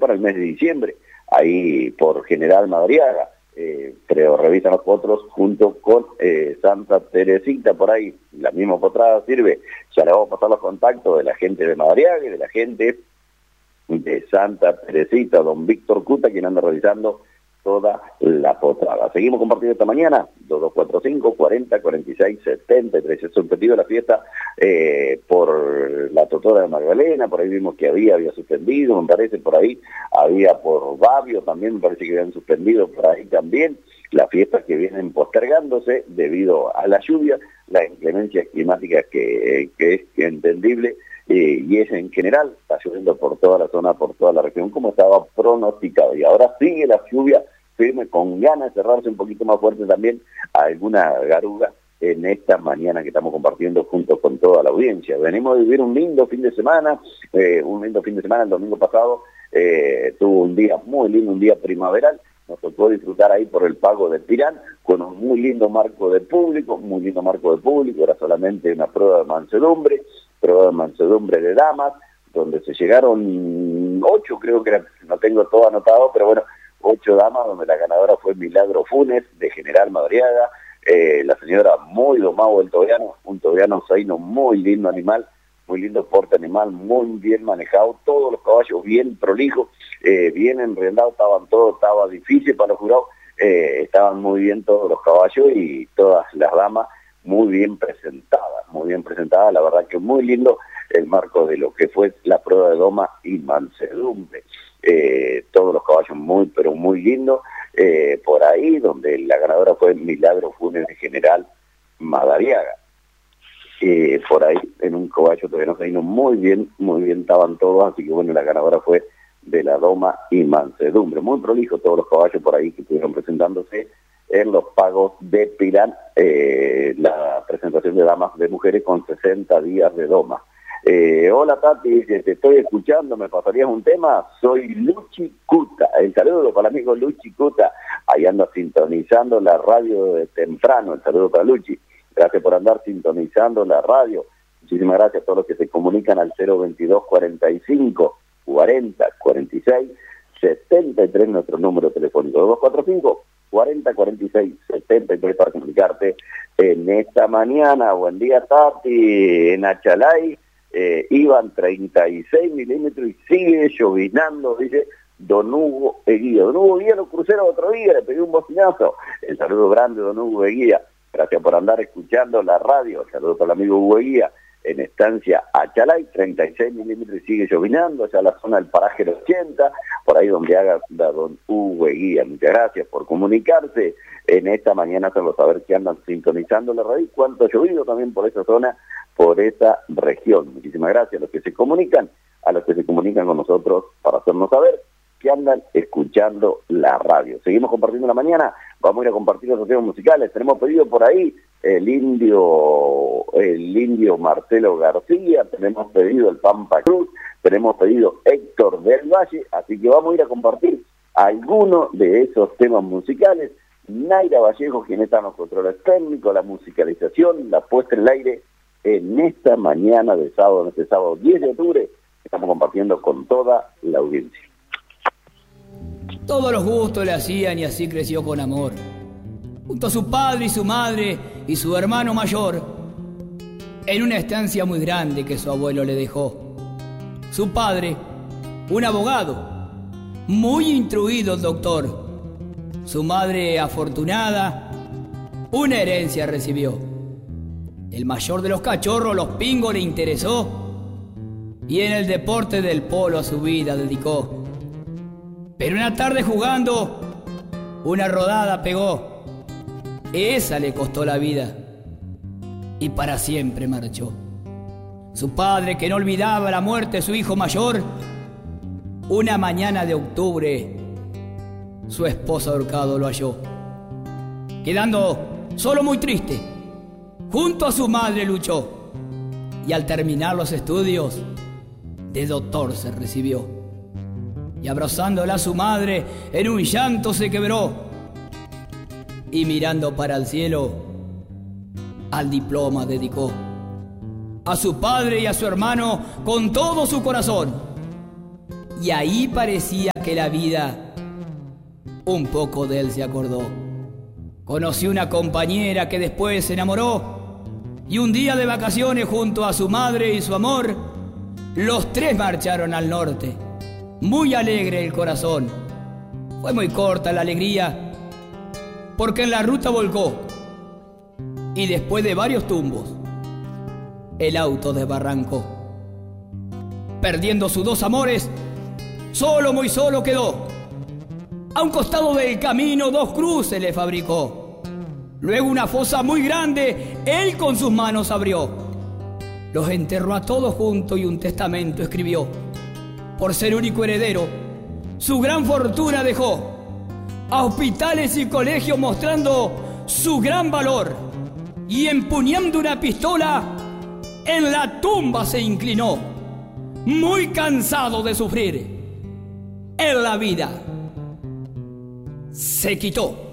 para el mes de diciembre, ahí por General Madariaga. Pero revisan los potros junto con Santa Teresita, por ahí la misma potrada sirve. Ya le vamos a pasar los contactos de la gente de Madariaga y de la gente de Santa Teresita, don Víctor Cuta, quien anda realizando toda la potrada. Seguimos compartiendo esta mañana, 2245 40 46 73. Se ha suspendido la fiesta por la Totora de Magdalena, por ahí vimos que había suspendido, me parece, por ahí había por Babio también, me parece que habían suspendido por ahí también las fiestas que vienen postergándose debido a la lluvia, las inclemencias climáticas que es entendible. Y es en general, está lloviendo por toda la zona, por toda la región, como estaba pronosticado. Y ahora sigue la lluvia firme, con ganas de cerrarse un poquito más fuerte también a alguna garuga en esta mañana que estamos compartiendo junto con toda la audiencia. Venimos a vivir un lindo fin de semana, el domingo pasado tuvo un día muy lindo, un día primaveral. Nos tocó disfrutar ahí por el Pago del Pirán, con un muy lindo marco de público, era solamente una prueba de mansedumbre de damas, donde se llegaron 8, creo que era, no tengo todo anotado, pero bueno, 8 damas, donde la ganadora fue Milagro Funes, de General Madariaga, la señora muy domado del toreano, un toreano saíno muy lindo animal, muy lindo porte animal, muy bien manejado, todos los caballos bien prolijos, bien enredados, estaba difícil para los jurados, estaban muy bien todos los caballos y todas las damas muy bien presentadas, la verdad que muy lindo el marco de lo que fue la prueba de doma y mansedumbre. Todos los caballos muy, pero muy lindos, por ahí donde la ganadora fue Milagro Funes de General Madariaga. Por ahí en un caballo todavía no se vino muy bien estaban todos, así que bueno, la ganadora fue de la doma y mansedumbre. Muy prolijo todos los caballos por ahí que estuvieron presentándose en los pagos de Pirán, la presentación de damas de mujeres con 60 días de doma. Hola Tati, te estoy escuchando, ¿me pasarías un tema? Soy Luchi Cuta, el saludo para el amigo Luchi Cuta, ahí anda sintonizando la radio de temprano, el saludo para Luchi, gracias por andar sintonizando la radio, muchísimas gracias a todos los que se comunican al 022 45 40 46 73, nuestro número telefónico, 245 40 46 73 para comunicarte en esta mañana. Buen día Tati, en Achalay iban 36 milímetros y sigue llovinando, dice don Hugo Eguía. Don Hugo Eguía lo crucero otro día, le pedí un bocinazo. El saludo grande, don Hugo Eguía. Gracias por andar escuchando la radio. El saludo para el amigo Hugo Eguía. En estancia Achalay, 36 milímetros y sigue llovinando, ya la zona del paraje del 80, por ahí donde haga don Hugo Eguía. Muchas gracias por comunicarse en esta mañana, hacerlo saber que andan sintonizando la radio, cuánto ha llovido también por esa zona, por esa región. Muchísimas gracias a los que se comunican con nosotros para hacernos saber que andan escuchando la radio. Seguimos compartiendo la mañana, vamos a ir a compartir los temas musicales. Tenemos pedido por ahí el indio Marcelo García, tenemos pedido el Pampa Cruz, tenemos pedido Héctor del Valle, así que vamos a ir a compartir algunos de esos temas musicales. Naira Vallejo, quien está en los controles técnicos, la musicalización, la puesta en el aire en esta mañana de sábado, en este sábado 10 de octubre, estamos compartiendo con toda la audiencia. Todos los gustos le hacían y así creció con amor, junto a su padre y su madre y su hermano mayor, en una estancia muy grande que su abuelo le dejó. Su padre, un abogado, muy instruido doctor. Su madre, afortunada, una herencia recibió. El mayor de los cachorros, los pingos, le interesó y en el deporte del polo a su vida dedicó. Pero una tarde jugando, una rodada pegó. Esa le costó la vida y para siempre marchó. Su padre, que no olvidaba la muerte de su hijo mayor, una mañana de octubre, su esposa ahorcado lo halló. Quedando solo muy triste, junto a su madre luchó y al terminar los estudios, de doctor se recibió. Y abrazándola a su madre, en un llanto se quebró. Y mirando para el cielo, al diploma dedicó. A su padre y a su hermano con todo su corazón. y ahí parecía que la vida un poco de él se acordó. Conoció una compañera que después se enamoró, y un día de vacaciones junto a su madre y su amor, los tres marcharon al norte, muy alegre el corazón. Fue muy corta la alegría, porque en la ruta volcó, y después de varios tumbos, el auto desbarrancó. Perdiendo sus dos amores, solo, muy solo quedó. A un costado del camino 2 cruces le fabricó. Luego una fosa muy grande él con sus manos abrió. Los enterró a todos juntos y un testamento escribió. Por ser único heredero, su gran fortuna dejó. A hospitales y colegios mostrando su gran valor. Y empuñando una pistola, en la tumba se inclinó. Muy cansado de sufrir, en la vida se quitó.